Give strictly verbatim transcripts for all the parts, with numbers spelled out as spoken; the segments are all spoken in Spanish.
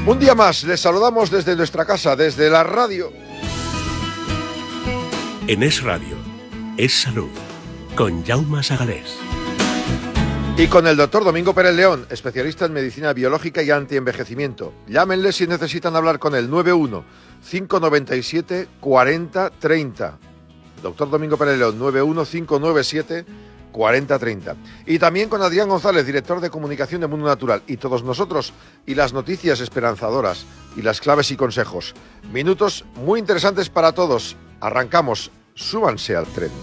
Un día más, les saludamos desde nuestra casa, desde la radio. En Es Radio, Es Salud, con Jaume Sagalés. Y con el doctor Domingo Pérez León, especialista en medicina biológica y antienvejecimiento. Llámenle si necesitan hablar con él, nueve uno, cinco nueve siete, cuarenta treinta. Doctor Domingo Pérez León, nueve uno, cinco nueve siete, cuarenta treinta. Y también con Adrián González, director de comunicación de Mundo Natural. Y todos nosotros, y las noticias esperanzadoras, y las claves y consejos. Minutos muy interesantes para todos. Arrancamos. Súbanse al tren.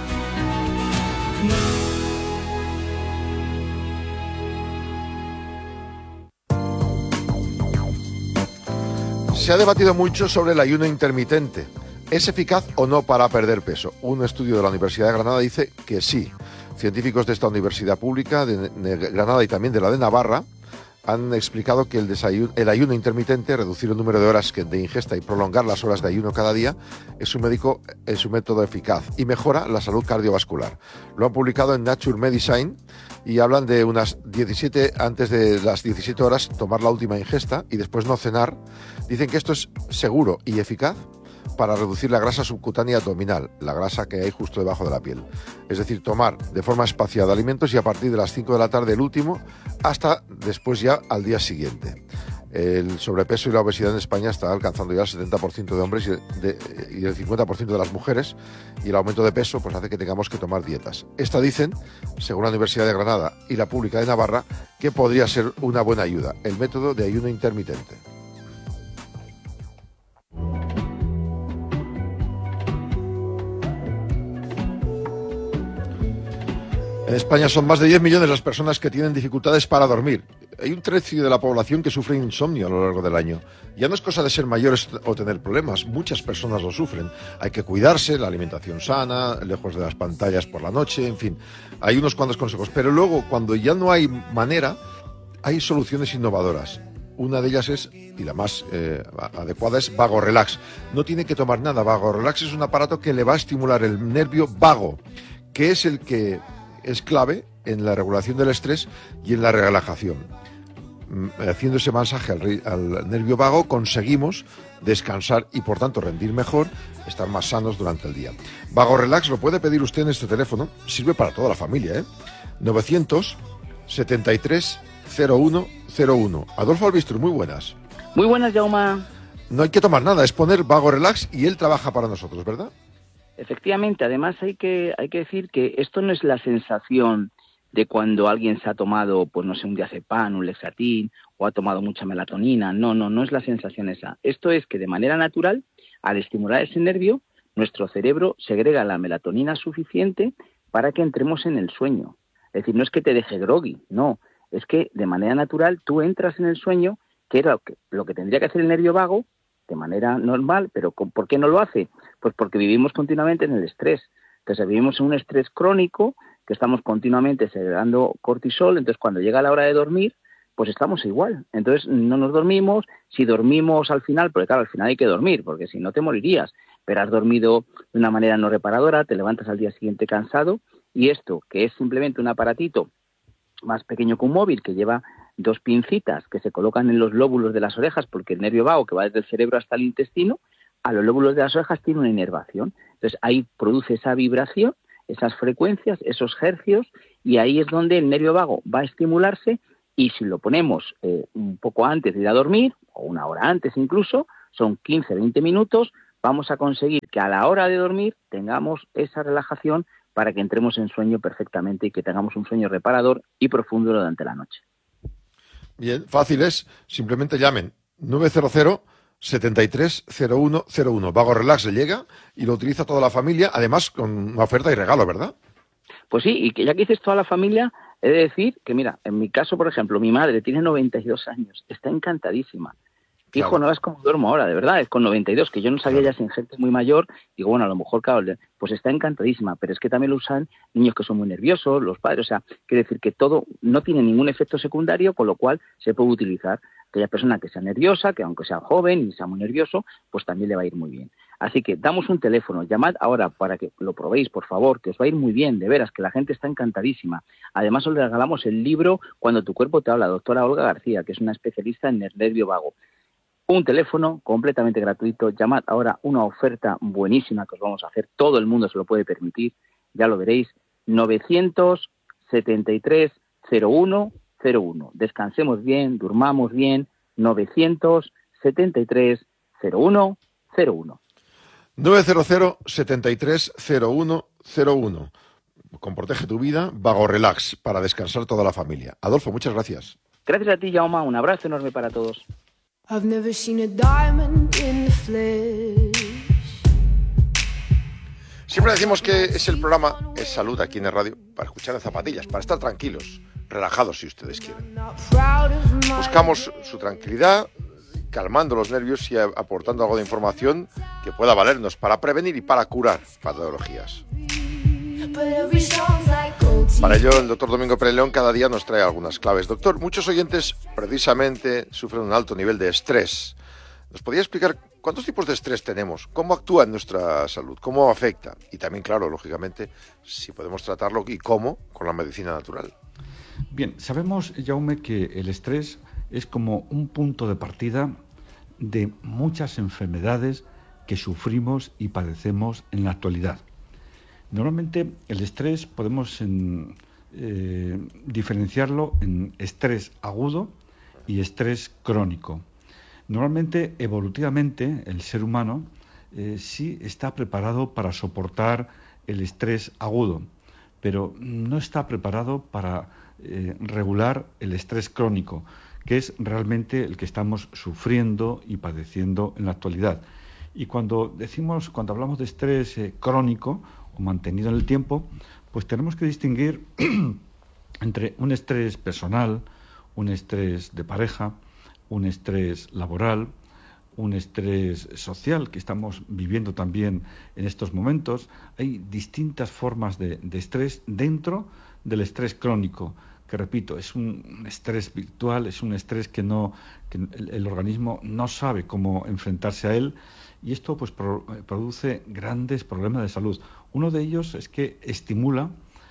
Se ha debatido mucho sobre el ayuno intermitente. ¿Es eficaz o no para perder peso? Un estudio de la Universidad de Granada dice que sí. Científicos de esta universidad pública de Granada y también de la de Navarra han explicado que el, desayuno, el ayuno intermitente, reducir el número de horas de ingesta y prolongar las horas de ayuno cada día, es un, médico, es un método eficaz y mejora la salud cardiovascular. Lo han publicado en Nature Medicine y hablan de unas diecisiete, antes de las diecisiete horas, tomar la última ingesta y después no cenar. Dicen que esto es seguro y eficaz para reducir la grasa subcutánea abdominal, la grasa que hay justo debajo de la piel. Es decir, tomar de forma espaciada alimentos y a partir de las cinco de la tarde el último, hasta después ya al día siguiente. El sobrepeso y la obesidad en España está alcanzando ya el setenta por ciento de hombres y, de, y el cincuenta por ciento de las mujeres, y el aumento de peso pues hace que tengamos que tomar dietas. Esta dicen, según la Universidad de Granada y la Pública de Navarra, que podría ser una buena ayuda, el método de ayuno intermitente. En España son más de diez millones las personas que tienen dificultades para dormir. Hay un tercio de la población que sufre insomnio a lo largo del año. Ya no es cosa de ser mayores o tener problemas, muchas personas lo sufren. Hay que cuidarse, la alimentación sana, lejos de las pantallas por la noche, en fin. Hay unos cuantos consejos, pero luego cuando ya no hay manera, hay soluciones innovadoras. Una de ellas es, y la más eh, adecuada, es Vago Relax. No tiene que tomar nada. Vago Relax es un aparato que le va a estimular el nervio vago, que es el que es clave en la regulación del estrés y en la relajación. Haciendo ese masaje al, al nervio vago conseguimos descansar y por tanto rendir mejor, estar más sanos durante el día. Vago Relax lo puede pedir usted en este teléfono, sirve para toda la familia, ¿eh? novecientos setenta y tres cero uno cero uno. Adolfo Albistro, muy buenas. Muy buenas, Jaume. No hay que tomar nada, es poner Vago Relax y él trabaja para nosotros, ¿verdad? Efectivamente, además hay que hay que decir que esto no es la sensación de cuando alguien se ha tomado, pues no sé, un diazepam, un Lexatin, o ha tomado mucha melatonina. No, no, no es la sensación esa. Esto es que de manera natural, al estimular ese nervio, nuestro cerebro segrega la melatonina suficiente para que entremos en el sueño. Es decir, no es que te deje groggy, no. Es que de manera natural tú entras en el sueño, que era lo que, lo que tendría que hacer el nervio vago, de manera normal, pero ¿por qué no lo hace? Pues porque vivimos continuamente en el estrés. Entonces vivimos en un estrés crónico, que estamos continuamente segregando cortisol, entonces cuando llega la hora de dormir, pues estamos igual. Entonces no nos dormimos, si dormimos al final, porque claro, al final hay que dormir, porque si no te morirías, pero has dormido de una manera no reparadora, te levantas al día siguiente cansado, y esto, que es simplemente un aparatito más pequeño que un móvil, que lleva dos pincitas que se colocan en los lóbulos de las orejas, porque el nervio vago que va desde el cerebro hasta el intestino, a los lóbulos de las orejas tiene una inervación. Entonces ahí produce esa vibración, esas frecuencias, esos hercios, y ahí es donde el nervio vago va a estimularse, y si lo ponemos eh, un poco antes de ir a dormir, o una hora antes incluso, son quince a veinte minutos, vamos a conseguir que a la hora de dormir tengamos esa relajación para que entremos en sueño perfectamente y que tengamos un sueño reparador y profundo durante la noche. Bien, fácil es, simplemente llamen nueve cero cero, setenta y tres cero uno cero uno. Vago Relax le llega y lo utiliza toda la familia, además con una oferta y regalo, ¿verdad? Pues sí, y que ya que dices toda la familia, he de decir que, mira, en mi caso, por ejemplo, mi madre tiene noventa y dos años, está encantadísima. Claro. Hijo, no ves cómo duermo ahora, de verdad, es con noventa y dos, que yo no sabía, claro, ya sin gente muy mayor, digo, bueno, a lo mejor, claro, pues está encantadísima, pero es que también lo usan niños que son muy nerviosos, los padres, o sea, quiere decir que todo no tiene ningún efecto secundario, con lo cual se puede utilizar. Aquella persona que sea nerviosa, que aunque sea joven y sea muy nervioso, pues también le va a ir muy bien. Así que damos un teléfono, llamad ahora para que lo probéis, por favor, que os va a ir muy bien, de veras, que la gente está encantadísima. Además, os regalamos el libro Cuando tu cuerpo te habla, doctora Olga García, que es una especialista en el nervio vago. un teléfono completamente gratuito. Llamad ahora, una oferta buenísima que os vamos a hacer. Todo el mundo se lo puede permitir, ya lo veréis. novecientos setenta y tres cero uno cero uno. Descansemos bien, durmamos bien. novecientos setenta y tres cero uno cero uno. novecientos setenta y tres cero uno cero uno. Con Protege tu Vida, Vago Relax, para descansar toda la familia. Adolfo, muchas gracias. Gracias a ti, Jaume. Un abrazo enorme para todos. I've never seen a diamond in the flesh. Siempre decimos que es el programa Es Salud aquí en el radio para escuchar en zapatillas, para estar tranquilos, relajados si ustedes quieren. Buscamos su tranquilidad, calmando los nervios y aportando algo de información que pueda valernos para prevenir y para curar patologías. Para ello, el doctor Domingo Pérez León cada día nos trae algunas claves. Doctor, muchos oyentes precisamente sufren un alto nivel de estrés. ¿Nos podría explicar cuántos tipos de estrés tenemos? ¿Cómo actúa en nuestra salud? ¿Cómo afecta? Y también, claro, lógicamente, si podemos tratarlo y cómo con la medicina natural. Bien, sabemos, Jaume, que el estrés es como un punto de partida de muchas enfermedades que sufrimos y padecemos en la actualidad. Normalmente el estrés podemos en, eh, diferenciarlo en estrés agudo y estrés crónico. Normalmente, evolutivamente, el ser humano eh, sí está preparado para soportar el estrés agudo, pero no está preparado para eh, regular el estrés crónico, que es realmente el que estamos sufriendo y padeciendo en la actualidad. Y cuando decimos, cuando hablamos de estrés eh, crónico o mantenido en el tiempo, pues tenemos que distinguir entre un estrés personal, un estrés de pareja, un estrés laboral, un estrés social que estamos viviendo también en estos momentos. Hay distintas formas de, de estrés dentro del estrés crónico, que repito, es un estrés virtual, es un estrés que no que el, el organismo no sabe cómo enfrentarse a él, y esto pues pro, produce grandes problemas de salud. Uno de ellos es que estimula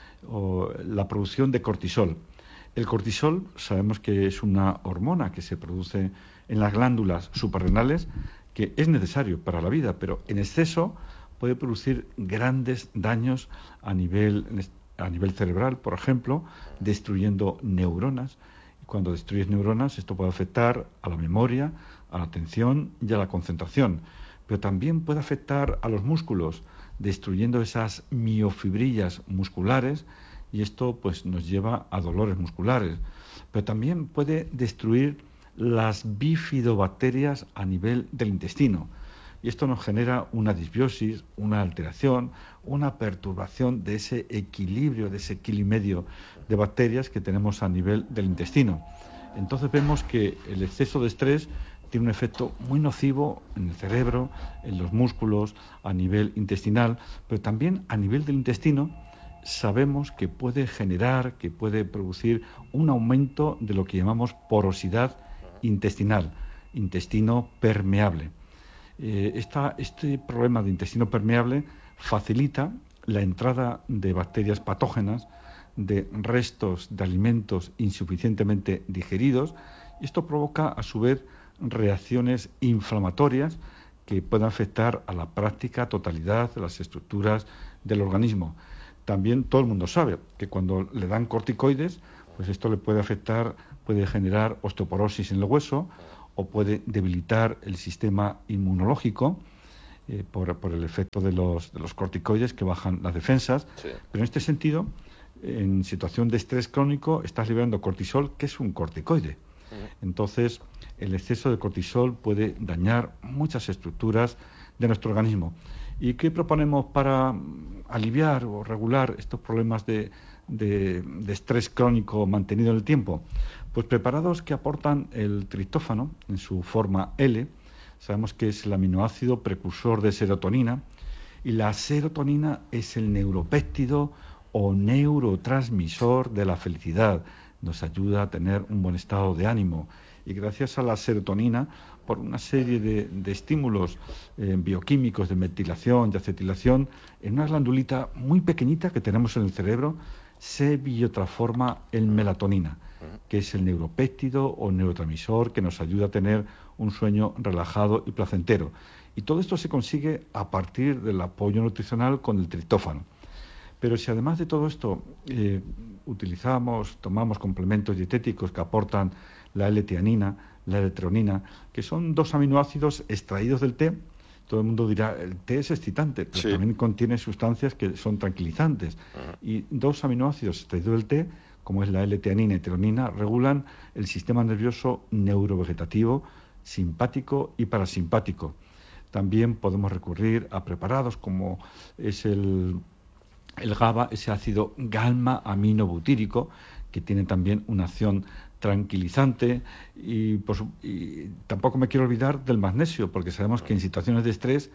o, la producción de cortisol. El cortisol sabemos que es una hormona que se produce en las glándulas suprarrenales, que es necesario para la vida, pero en exceso puede producir grandes daños a nivel, a nivel cerebral, por ejemplo, destruyendo neuronas. Y cuando destruyes neuronas, esto puede afectar a la memoria, a la atención y a la concentración. Pero también puede afectar a los músculos, destruyendo esas miofibrillas musculares, y esto pues nos lleva a dolores musculares. Pero también puede destruir las bifidobacterias a nivel del intestino, y esto nos genera una disbiosis, una alteración, una perturbación de ese equilibrio, de ese kilo y medio de bacterias que tenemos a nivel del intestino. Entonces vemos que el exceso de estrés tiene un efecto muy nocivo en el cerebro, en los músculos, a nivel intestinal, pero también a nivel del intestino. Sabemos que puede generar, que puede producir un aumento de lo que llamamos porosidad intestinal, intestino permeable. Eh, esta, este problema de intestino permeable facilita la entrada de bacterias patógenas, de restos de alimentos insuficientemente digeridos, y esto provoca a su vez reacciones inflamatorias que pueden afectar a la práctica totalidad de las estructuras del organismo. También todo el mundo sabe que cuando le dan corticoides, pues esto le puede afectar, puede generar osteoporosis en el hueso o puede debilitar el sistema inmunológico eh, por, por el efecto de los, de los corticoides que bajan las defensas. Sí. Pero en este sentido, en situación de estrés crónico, estás liberando cortisol, que es un corticoide. Sí. Entonces, el exceso de cortisol puede dañar muchas estructuras de nuestro organismo. ¿Y qué proponemos para aliviar o regular estos problemas de, de, de estrés crónico mantenido en el tiempo? Pues preparados que aportan el triptófano en su forma L. Sabemos que es el aminoácido precursor de serotonina, y la serotonina es el neuropéptido o neurotransmisor de la felicidad. Nos ayuda a tener un buen estado de ánimo. Y gracias a la serotonina, por una serie de, de estímulos eh, bioquímicos de metilación, de acetilación, en una glandulita muy pequeñita que tenemos en el cerebro, se biotransforma en melatonina. que es el neuropéptido o neurotransmisor que nos ayuda a tener un sueño relajado y placentero. Y todo esto se consigue a partir del apoyo nutricional con el triptófano. Pero si además de todo esto eh, utilizamos, tomamos complementos dietéticos que aportan la L-teanina, la L-treonina, que son dos aminoácidos extraídos del té, todo el mundo dirá, el té es excitante, pero sí, también contiene sustancias que son tranquilizantes. Uh-huh. Y dos aminoácidos extraídos del té, como es la L-teanina y treonina, regulan el sistema nervioso neurovegetativo, simpático y parasimpático. También podemos recurrir a preparados como es el, el GABA, ese ácido gamma-aminobutírico, que tiene también una acción tranquilizante y, por, y tampoco me quiero olvidar del magnesio, porque sabemos que en situaciones de estrés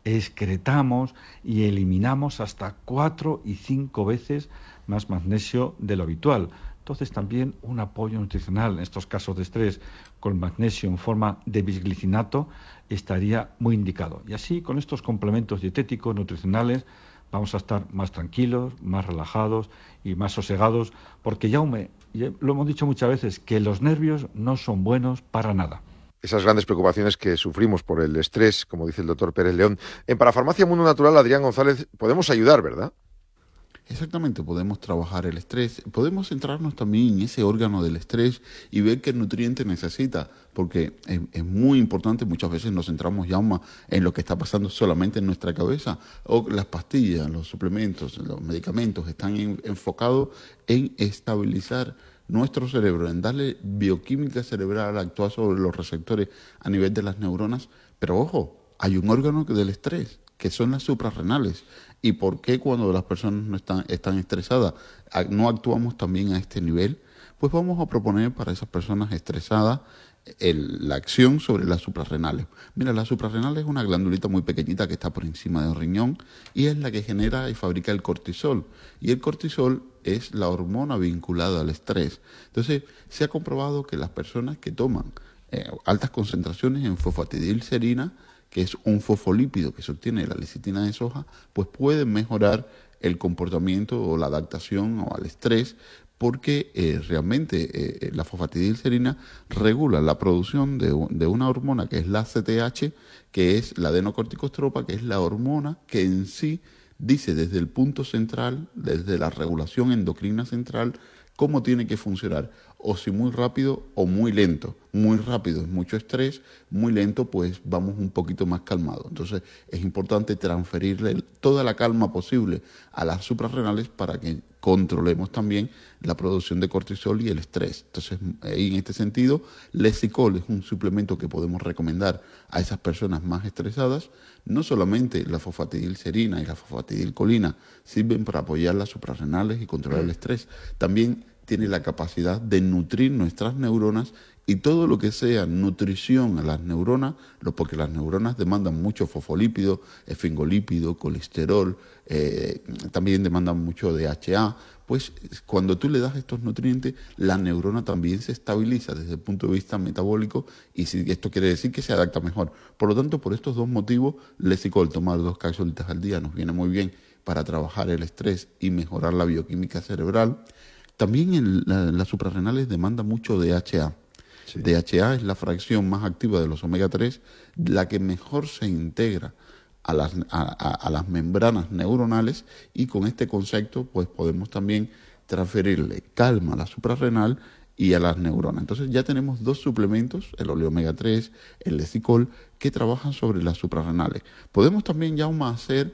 excretamos y eliminamos hasta cuatro y cinco veces más magnesio de lo habitual. Entonces también un apoyo nutricional en estos casos de estrés con magnesio en forma de bisglicinato estaría muy indicado. Y así con estos complementos dietéticos, nutricionales, vamos a estar más tranquilos, más relajados y más sosegados, porque Jaume, lo hemos dicho muchas veces, que los nervios no son buenos para nada. Esas grandes preocupaciones que sufrimos por el estrés, como dice el doctor Pérez León. En Parafarmacia Mundo Natural, Adrián González, podemos ayudar, ¿verdad? Exactamente, podemos trabajar el estrés, podemos centrarnos también en ese órgano del estrés y ver qué nutriente necesita, porque es, es muy importante, muchas veces nos centramos ya más en lo que está pasando solamente en nuestra cabeza, o las pastillas, los suplementos, los medicamentos están en, enfocados en estabilizar nuestro cerebro, en darle bioquímica cerebral, actuar sobre los receptores a nivel de las neuronas, pero ojo, hay un órgano del estrés, que son las suprarrenales. ¿Y por qué cuando las personas no están, están estresadas no actuamos también a este nivel? Pues vamos a proponer para esas personas estresadas el, la acción sobre las suprarrenales. Mira, la suprarrenal es una glandulita muy pequeñita que está por encima del riñón y es la que genera y fabrica el cortisol. Y el cortisol es la hormona vinculada al estrés. Entonces, se ha comprobado que las personas que toman eh, altas concentraciones en fosfatidilcerina, que es un fosfolípido que se obtiene de la lecitina de soja, pues pueden mejorar el comportamiento o la adaptación o al estrés, porque eh, realmente eh, la fosfatidilcerina regula la producción de, de una hormona que es la A C T H, que es la adenocorticostropa, que es la hormona que en sí dice desde el punto central, desde la regulación endocrina central, cómo tiene que funcionar, o si muy rápido o muy lento. Muy rápido es mucho estrés, muy lento pues vamos un poquito más calmados. Entonces es importante transferirle toda la calma posible a las suprarrenales para que controlemos también la producción de cortisol y el estrés. Entonces, en este sentido, Lesicol es un suplemento que podemos recomendar a esas personas más estresadas. No solamente la fosfatidilcerina y la fosfatidilcolina sirven para apoyar las suprarrenales y controlar el estrés, también tiene la capacidad de nutrir nuestras neuronas y todo lo que sea nutrición a las neuronas, porque las neuronas demandan mucho fosfolípido, esfingolípido, colesterol, eh, también demandan mucho D H A, pues cuando tú le das estos nutrientes, la neurona también se estabiliza desde el punto de vista metabólico y si, esto quiere decir que se adapta mejor. Por lo tanto, por estos dos motivos, Lesicol, tomar dos cápsulitas al día nos viene muy bien para trabajar el estrés y mejorar la bioquímica cerebral. También en la, las suprarrenales demandan mucho D H A. Sí. D H A es la fracción más activa de los omega tres, la que mejor se integra a las, a, a, a las membranas neuronales y con este concepto pues podemos también transferirle calma a la suprarrenal y a las neuronas. Entonces ya tenemos dos suplementos, el óleo omega tres, el Lesicol, que trabajan sobre las suprarrenales. Podemos también ya aún hacer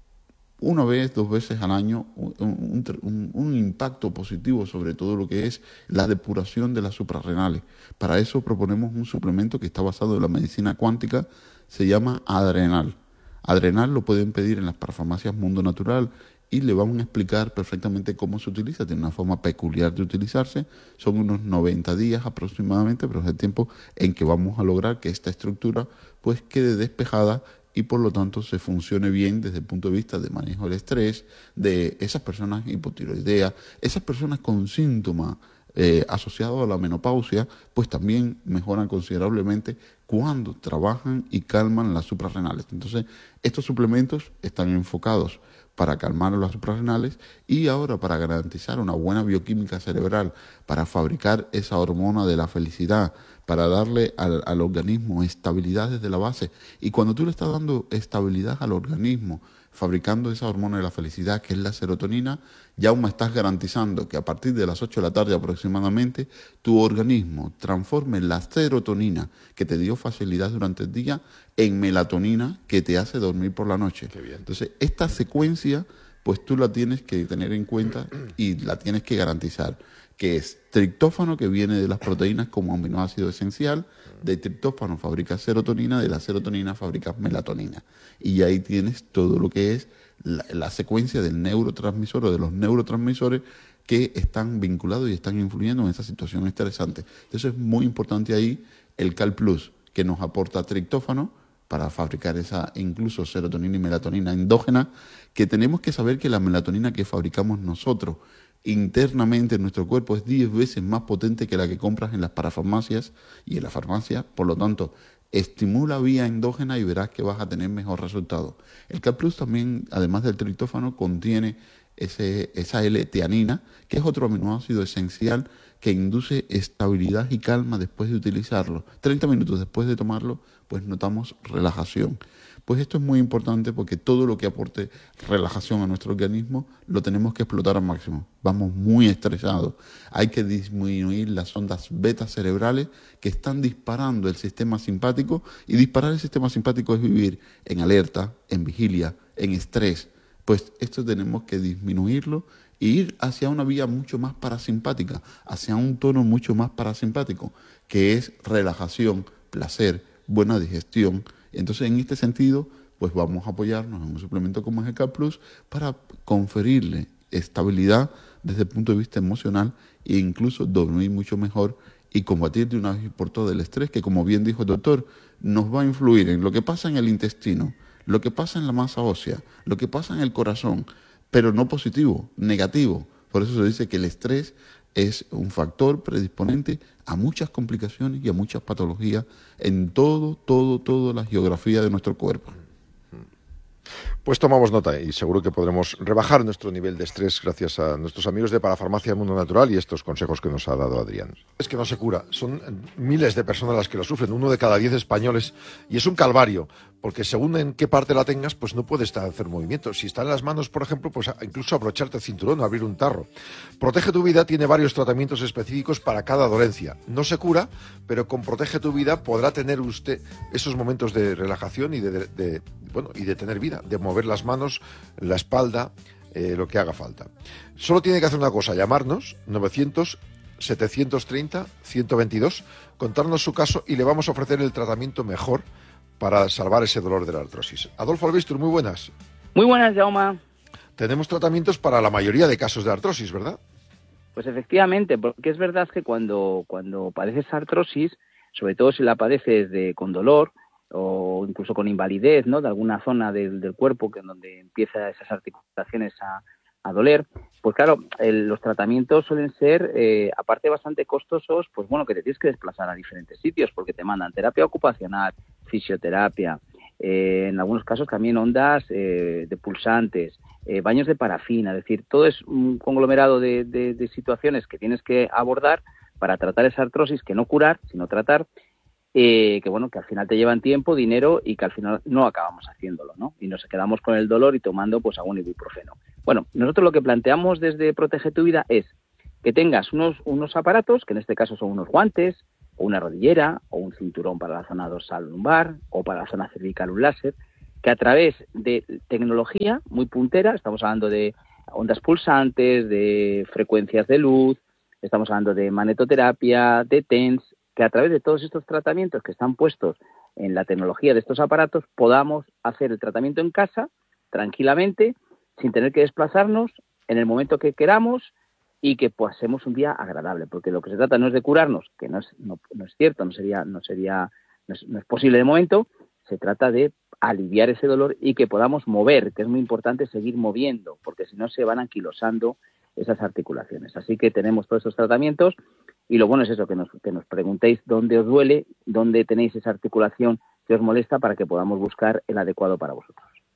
una vez, dos veces al año, un, un, un impacto positivo sobre todo lo que es la depuración de las suprarrenales. Para eso proponemos un suplemento que está basado en la medicina cuántica, se llama Adrenal. Adrenal lo pueden pedir en las parafarmacias Mundo Natural y le vamos a explicar perfectamente cómo se utiliza. Tiene una forma peculiar de utilizarse, son unos noventa días aproximadamente, pero es el tiempo en que vamos a lograr que esta estructura pues quede despejada y por lo tanto se funcione bien desde el punto de vista de manejo del estrés, de esas personas hipotiroideas, esas personas con síntomas eh, asociados a la menopausia, pues también mejoran considerablemente cuando trabajan y calman las suprarrenales. Entonces, estos suplementos están enfocados para calmar las suprarrenales y ahora para garantizar una buena bioquímica cerebral, para fabricar esa hormona de la felicidad, para darle al, al organismo estabilidad desde la base. Y cuando tú le estás dando estabilidad al organismo, fabricando esa hormona de la felicidad que es la serotonina, ya aún me estás garantizando que a partir de las ocho de la tarde aproximadamente tu organismo transforme la serotonina que te dio facilidad durante el día en melatonina que te hace dormir por la noche. Qué bien. Entonces esta secuencia pues tú la tienes que tener en cuenta y la tienes que garantizar, que es triptófano, que viene de las proteínas como aminoácido esencial, de triptófano fabricas serotonina, de la serotonina fabricas melatonina. Y ahí tienes todo lo que es la, la secuencia del neurotransmisor o de los neurotransmisores que están vinculados y están influyendo en esa situación estresante. Entonces es muy importante ahí el Cal Plus, que nos aporta triptófano para fabricar esa incluso serotonina y melatonina endógena, que tenemos que saber que la melatonina que fabricamos nosotros internamente en nuestro cuerpo es diez veces más potente que la que compras en las parafarmacias y en la farmacia. Por lo tanto, estimula vía endógena y verás que vas a tener mejor resultado. El Cal Plus también, además del triptófano, contiene ese, esa L-teanina, que es otro aminoácido esencial que induce estabilidad y calma después de utilizarlo. treinta minutos después de tomarlo, pues notamos relajación. Pues esto es muy importante porque todo lo que aporte relajación a nuestro organismo lo tenemos que explotar al máximo. Vamos muy estresados. Hay que disminuir las ondas beta cerebrales que están disparando el sistema simpático, y disparar el sistema simpático es vivir en alerta, en vigilia, en estrés. Pues esto tenemos que disminuirlo e ir hacia una vía mucho más parasimpática, hacia un tono mucho más parasimpático, que es relajación, placer, buena digestión. Entonces, en este sentido, pues vamos a apoyarnos en un suplemento como es el Cal Plus para conferirle estabilidad desde el punto de vista emocional e incluso dormir mucho mejor y combatir de una vez por todas el estrés, que, como bien dijo el doctor, nos va a influir en lo que pasa en el intestino, lo que pasa en la masa ósea, lo que pasa en el corazón, pero no positivo, negativo. Por eso se dice que el estrés es un factor predisponente a muchas complicaciones y a muchas patologías en todo, todo, toda la geografía de nuestro cuerpo. Pues tomamos nota y seguro que podremos rebajar nuestro nivel de estrés gracias a nuestros amigos de Parafarmacia Mundo Natural y estos consejos que nos ha dado Adrián. Es que no se cura, son miles de personas las que lo sufren, uno de cada diez españoles, y es un calvario, porque según en qué parte la tengas, pues no puedes hacer movimiento. Si está en las manos, por ejemplo, pues incluso abrocharte el cinturón o abrir un tarro. Protege tu Vida tiene varios tratamientos específicos para cada dolencia. No se cura, pero con Protege tu Vida podrá tener usted esos momentos de relajación y de, de, de bueno, y de tener vida, de mover las manos, la espalda, eh, lo que haga falta. Solo tiene que hacer una cosa, llamarnos novecientos, setecientos treinta, ciento veintidós, contarnos su caso y le vamos a ofrecer el tratamiento mejor para salvar ese dolor de la artrosis. Adolfo Albistur, muy buenas. Muy buenas, Jaume. Tenemos tratamientos para la mayoría de casos de artrosis, ¿verdad? Pues efectivamente, porque es verdad que cuando, cuando padeces artrosis, sobre todo si la padeces de, con dolor, o incluso con invalidez, ¿no?, de alguna zona del, del cuerpo que en donde empiezan esas articulaciones a, a doler, pues claro, el, los tratamientos suelen ser, eh, aparte bastante costosos, pues bueno, que te tienes que desplazar a diferentes sitios porque te mandan terapia ocupacional, fisioterapia, eh, en algunos casos también ondas eh, de pulsantes, eh, baños de parafina, es decir, todo es un conglomerado de, de, de situaciones que tienes que abordar para tratar esa artrosis, que no curar, sino tratar. Eh, que bueno, que al final te llevan tiempo, dinero y que al final no acabamos haciéndolo, ¿no? Y nos quedamos con el dolor y tomando pues algún ibuprofeno. Bueno, nosotros lo que planteamos desde Protege tu Vida es que tengas unos, unos aparatos, que en este caso son unos guantes, o una rodillera, o un cinturón para la zona dorsal lumbar, o para la zona cervical un láser, que a través de tecnología muy puntera, estamos hablando de ondas pulsantes, de frecuencias de luz, estamos hablando de magnetoterapia, de T E N S, que a través de todos estos tratamientos que están puestos en la tecnología de estos aparatos podamos hacer el tratamiento en casa, tranquilamente, sin tener que desplazarnos, en el momento que queramos y que pasemos un día agradable, porque lo que se trata no es de curarnos, que no es, no, no es cierto, no sería, no sería, no es, no es posible de momento, se trata de aliviar ese dolor y que podamos mover, que es muy importante seguir moviendo, porque si no se van anquilosando esas articulaciones. Así que tenemos todos estos tratamientos. Y lo bueno es eso, que nos, que nos preguntéis dónde os duele, dónde tenéis esa articulación que os molesta para que podamos buscar el adecuado para vosotros.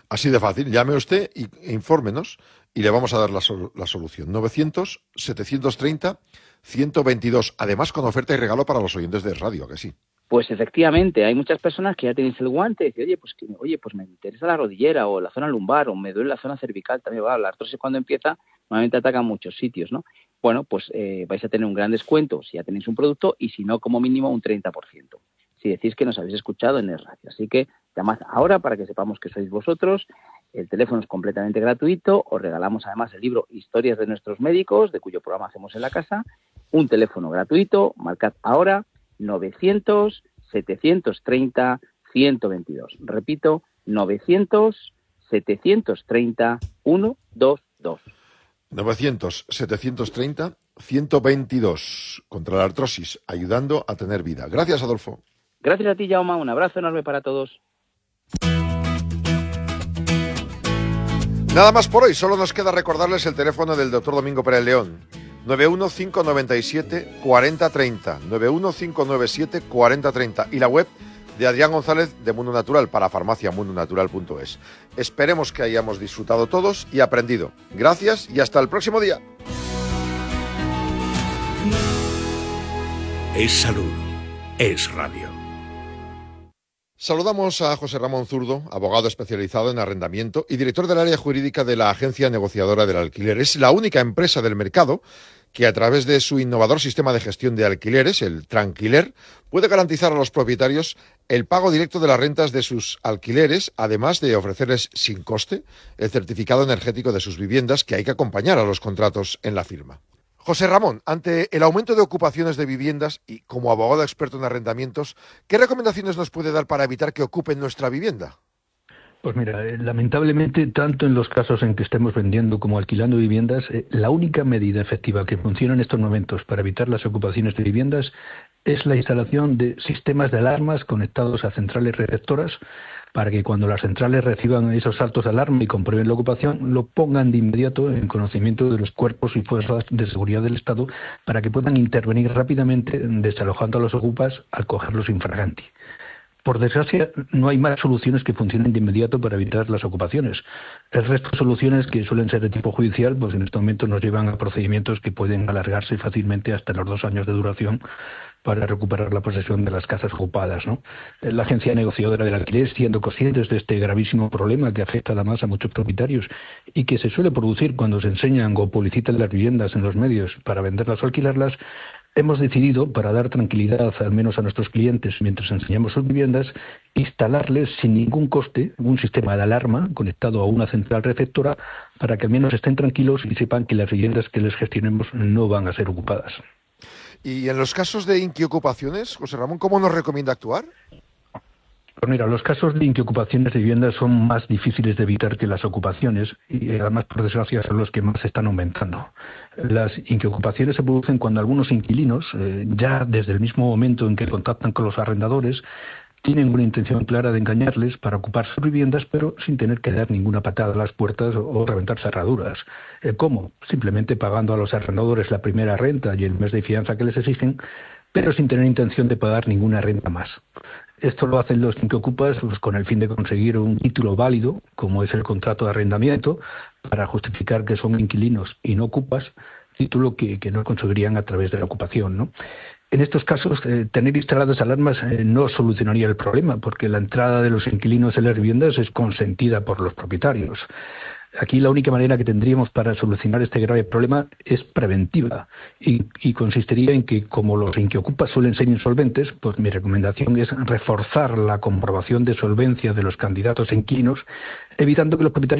Así de fácil. Llame usted y, e infórmenos y le vamos a dar la, sol, la solución. novecientos, setecientos treinta, ciento veintidós. Además, con oferta y regalo para los oyentes de radio, ¿a que sí? Pues efectivamente, hay muchas personas que ya tenéis el guante y dicen, oye, pues que, oye, pues me interesa la rodillera o la zona lumbar o me duele la zona cervical también. Va, la artrosis cuando empieza normalmente ataca muchos sitios, ¿no? Bueno, pues eh, vais a tener un gran descuento si ya tenéis un producto y si no, como mínimo un treinta por ciento. Si decís que nos habéis escuchado en el radio. Así que llamad ahora para que sepamos que sois vosotros. El teléfono es completamente gratuito. Os regalamos además el libro Historias de nuestros médicos, de cuyo programa hacemos en la casa. Un teléfono gratuito. Marcad ahora novecientos, setecientos treinta, ciento veintidós. Repito, novecientos, setecientos treinta, ciento veintidós. novecientos, setecientos treinta, ciento veintidós. Contra la artrosis, ayudando a tener vida. Gracias, Adolfo. Gracias a ti, Jaume. Un abrazo enorme para todos. Nada más por hoy. Solo nos queda recordarles el teléfono del doctor Domingo Pérez León. nueve uno cinco nueve siete, cuatro cero tres cero. nueve uno cinco nueve siete, cuatro cero tres cero. Y la web de Adrián González de Mundo Natural para farmacia mundo natural punto es. Esperemos que hayamos disfrutado todos y aprendido. Gracias y hasta el próximo día. Es salud. Es radio. Saludamos a José Ramón Zurdo, abogado especializado en arrendamiento y director del área jurídica de la Agencia Negociadora del Alquiler. Es la única empresa del mercado que a través de su innovador sistema de gestión de alquileres, el Tranquiler, puede garantizar a los propietarios el pago directo de las rentas de sus alquileres, además de ofrecerles sin coste el certificado energético de sus viviendas que hay que acompañar a los contratos en la firma. José Ramón, ante el aumento de ocupaciones de viviendas y como abogado experto en arrendamientos, ¿qué recomendaciones nos puede dar para evitar que ocupen nuestra vivienda? Pues mira, lamentablemente, tanto en los casos en que estemos vendiendo como alquilando viviendas, eh, la única medida efectiva que funciona en estos momentos para evitar las ocupaciones de viviendas es la instalación de sistemas de alarmas conectados a centrales receptoras para que cuando las centrales reciban esos saltos de alarma y comprueben la ocupación, lo pongan de inmediato en conocimiento de los cuerpos y fuerzas de seguridad del Estado para que puedan intervenir rápidamente desalojando a los ocupas al cogerlos infraganti. Por desgracia, no hay más soluciones que funcionen de inmediato para evitar las ocupaciones. El resto de soluciones, que suelen ser de tipo judicial, pues en estos momentos nos llevan a procedimientos que pueden alargarse fácilmente hasta los dos años de duración para recuperar la posesión de las casas ocupadas, ¿no? La Agencia Negociadora del Alquiler, siendo conscientes de este gravísimo problema que afecta además a muchos propietarios y que se suele producir cuando se enseñan o publicitan las viviendas en los medios para venderlas o alquilarlas, hemos decidido, para dar tranquilidad al menos a nuestros clientes mientras enseñamos sus viviendas, instalarles sin ningún coste un sistema de alarma conectado a una central receptora para que al menos estén tranquilos y sepan que las viviendas que les gestionemos no van a ser ocupadas. Y en los casos de inquiocupaciones, José Ramón, ¿cómo nos recomienda actuar? Pues mira, los casos de inquiocupaciones de viviendas son más difíciles de evitar que las ocupaciones y además, por desgracia, son los que más están aumentando. Las inquiocupaciones se producen cuando algunos inquilinos, eh, ya desde el mismo momento en que contactan con los arrendadores, tienen una intención clara de engañarles para ocupar sus viviendas, pero sin tener que dar ninguna patada a las puertas o, o reventar cerraduras. Eh, ¿Cómo? Simplemente pagando a los arrendadores la primera renta y el mes de fianza que les exigen, pero sin tener intención de pagar ninguna renta más. Esto lo hacen los inquiocupas pues, con el fin de conseguir un título válido, como es el contrato de arrendamiento, para justificar que son inquilinos y no ocupas, título que, que no conseguirían a través de la ocupación, ¿no? En estos casos, eh, tener instaladas alarmas eh, no solucionaría el problema, porque la entrada de los inquilinos en las viviendas es consentida por los propietarios. Aquí la única manera que tendríamos para solucionar este grave problema es preventiva y, y consistiría en que, como los inquiocupas suelen ser insolventes, pues mi recomendación es reforzar la comprobación de solvencia de los candidatos a inquilinos, evitando que los propietarios